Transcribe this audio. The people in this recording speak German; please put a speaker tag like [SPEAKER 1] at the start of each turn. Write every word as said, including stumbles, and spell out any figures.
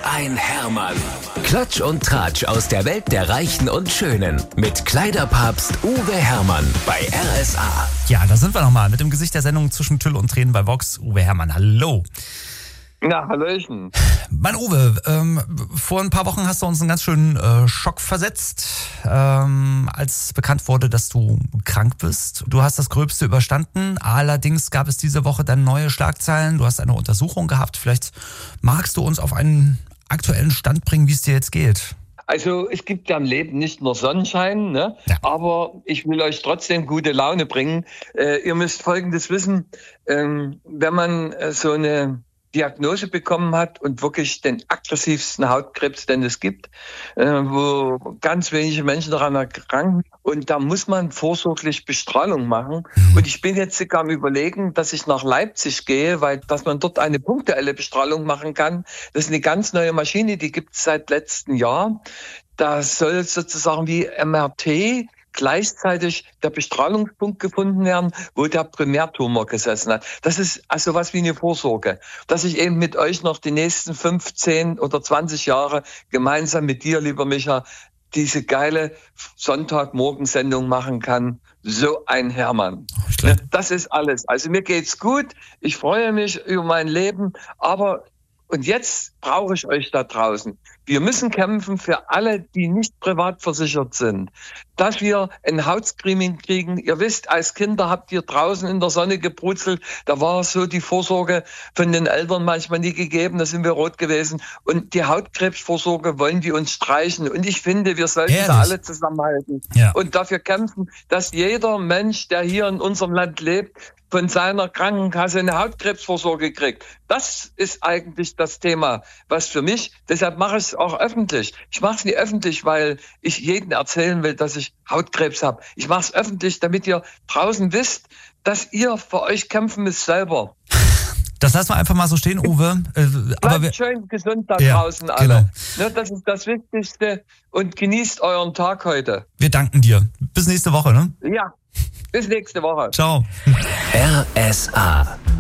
[SPEAKER 1] ein Hermann. Klatsch und Tratsch aus der Welt der Reichen und Schönen. Mit Kleiderpapst Uwe Hermann bei R S A.
[SPEAKER 2] Ja, da sind wir nochmal mit dem Gesicht der Sendung zwischen Tüll und Tränen bei Vox. Uwe Hermann, hallo.
[SPEAKER 3] Na, hallöchen.
[SPEAKER 2] Mein Uwe, ähm, vor ein paar Wochen hast du uns einen ganz schönen äh, Schock versetzt, ähm, als bekannt wurde, dass du krank bist. Du hast das Gröbste überstanden, allerdings gab es diese Woche dann neue Schlagzeilen. Du hast eine Untersuchung gehabt. Vielleicht magst du uns auf einen aktuellen Stand bringen, wie es dir jetzt geht.
[SPEAKER 3] Also es gibt ja im Leben nicht nur Sonnenschein, ne? Ja. Aber ich will euch trotzdem gute Laune bringen. Äh, ihr müsst Folgendes wissen, ähm, wenn man äh, so eine Diagnose bekommen hat und wirklich den aggressivsten Hautkrebs, den es gibt, äh, wo ganz wenige Menschen daran erkranken. Und da muss man vorsorglich Bestrahlung machen. Und ich bin jetzt sogar am Überlegen, dass ich nach Leipzig gehe, weil dass man dort eine punktuelle Bestrahlung machen kann. Das ist eine ganz neue Maschine, die gibt es seit letztem Jahr. Da soll sozusagen wie M R T gleichzeitig der Bestrahlungspunkt gefunden werden, wo der Primärtumor gesessen hat. Das ist also was wie eine Vorsorge, dass ich eben mit euch noch die nächsten fünfzehn oder zwanzig Jahre gemeinsam mit dir, lieber Micha, diese geile Sonntagmorgensendung machen kann. So ein Hermann. Oh, das ist alles. Also mir geht's gut. Ich freue mich über mein Leben, aber und jetzt brauche ich euch da draußen. Wir müssen kämpfen für alle, die nicht privat versichert sind, dass wir ein Hautscreening kriegen. Ihr wisst, als Kinder habt ihr draußen in der Sonne gebrutzelt. Da war so die Vorsorge von den Eltern manchmal nie gegeben. Da sind wir rot gewesen. Und die Hautkrebsvorsorge wollen die uns streichen. Und ich finde, wir sollten Ehrlich? da alle zusammenhalten ja. und dafür kämpfen, dass jeder Mensch, der hier in unserem Land lebt, von seiner Krankenkasse eine Hautkrebsvorsorge kriegt. Das ist eigentlich das Thema, was für mich, deshalb mache ich es auch öffentlich. Ich mache es nicht öffentlich, weil ich jedem erzählen will, dass ich Hautkrebs habe. Ich mache es öffentlich, damit ihr draußen wisst, dass ihr für euch kämpfen müsst selber.
[SPEAKER 2] Das lassen wir einfach mal so stehen, Uwe.
[SPEAKER 3] Äh, aber Bleibt schön gesund da ja, draußen alle. Genau. Das ist das Wichtigste und genießt euren Tag heute.
[SPEAKER 2] Wir danken dir. Bis nächste Woche, ne?
[SPEAKER 3] Ja, bis nächste Woche.
[SPEAKER 2] Ciao.
[SPEAKER 1] R S A.